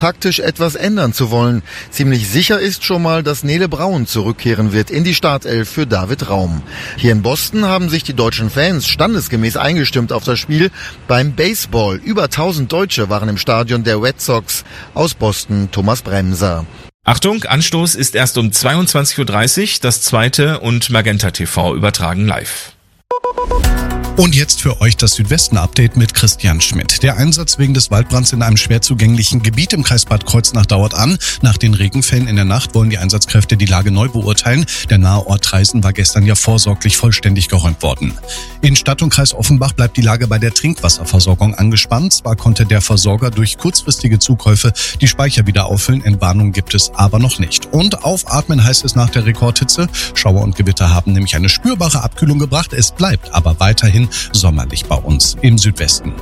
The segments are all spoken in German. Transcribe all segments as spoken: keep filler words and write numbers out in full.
taktisch etwas ändern zu wollen. Ziemlich sicher ist schon mal, dass Nele Braun zurückkehren wird in die Startelf für David Raum. Hier in Boston haben sich die deutschen Fans standesgemäß eingestimmt auf das Spiel beim Baseball. Über tausend Deutsche waren im Stadion der Red Sox. Aus Boston Thomas Bremser. Achtung, Anstoß ist erst um zweiundzwanzig Uhr dreißig, das zweite und Magenta T V übertragen live. Und jetzt für euch das Südwesten-Update mit Christian Schmidt. Der Einsatz wegen des Waldbrands in einem schwer zugänglichen Gebiet im Kreis Bad Kreuznach dauert an. Nach den Regenfällen in der Nacht wollen die Einsatzkräfte die Lage neu beurteilen. Der nahe Ort Traisen war gestern ja vorsorglich vollständig geräumt worden. In Stadt und Kreis Offenbach bleibt die Lage bei der Trinkwasserversorgung angespannt. Zwar konnte der Versorger durch kurzfristige Zukäufe die Speicher wieder auffüllen, Entwarnung gibt es aber noch nicht. Und aufatmen heißt es nach der Rekordhitze. Schauer und Gewitter haben nämlich eine spürbare Abkühlung gebracht. Es bleibt aber weiterhin sommerlich bei uns im Südwesten.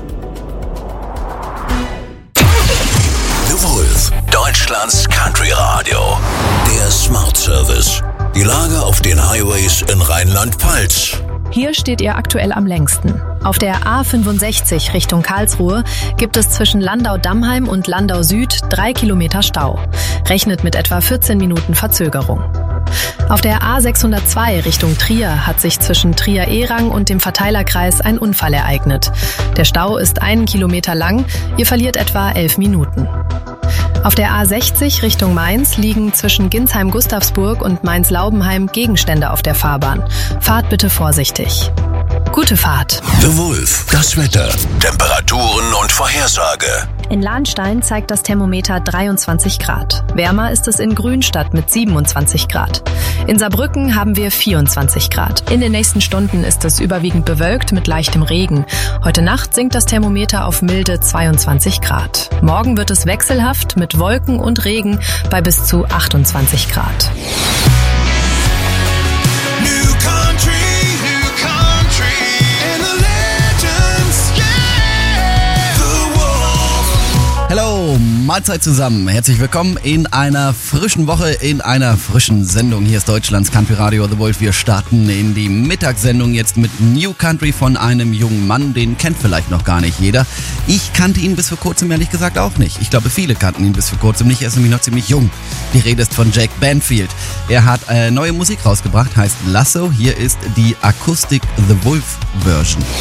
The Wolf, Deutschlands Country Radio. Der Smart Service. Die Lage auf den Highways in Rheinland-Pfalz. Hier steht ihr aktuell am längsten. Auf der A fünfundsechzig Richtung Karlsruhe gibt es zwischen Landau-Dammheim und Landau Süd drei Kilometer Stau. Rechnet mit etwa vierzehn Minuten Verzögerung. Auf der A sechshundertzwei Richtung Trier hat sich zwischen Trier-Ehrang und dem Verteilerkreis ein Unfall ereignet. Der Stau ist einen Kilometer lang, ihr verliert etwa elf Minuten. Auf der A sechzig Richtung Mainz liegen zwischen Ginsheim-Gustavsburg und Mainz-Laubenheim Gegenstände auf der Fahrbahn. Fahrt bitte vorsichtig. Gute Fahrt. The Wolf, das Wetter, Temperaturen und Vorhersage. In Lahnstein zeigt das Thermometer dreiundzwanzig Grad. Wärmer ist es in Grünstadt mit siebenundzwanzig Grad. In Saarbrücken haben wir vierundzwanzig Grad. In den nächsten Stunden ist es überwiegend bewölkt mit leichtem Regen. Heute Nacht sinkt das Thermometer auf milde zweiundzwanzig Grad. Morgen wird es wechselhaft mit Wolken und Regen bei bis zu achtundzwanzig Grad. Hallo, Mahlzeit zusammen. Herzlich willkommen in einer frischen Woche, in einer frischen Sendung. Hier ist Deutschlands Country Radio The Wolf. Wir starten in die Mittagssendung jetzt mit New Country von einem jungen Mann. Den kennt vielleicht noch gar nicht jeder. Ich kannte ihn bis vor kurzem ehrlich gesagt auch nicht. Ich glaube, viele kannten ihn bis vor kurzem nicht. Er ist nämlich noch ziemlich jung. Die Rede ist von Jake Banfield. Er hat äh, neue Musik rausgebracht, heißt Lasso. Hier ist die Acoustic The Wolf Version.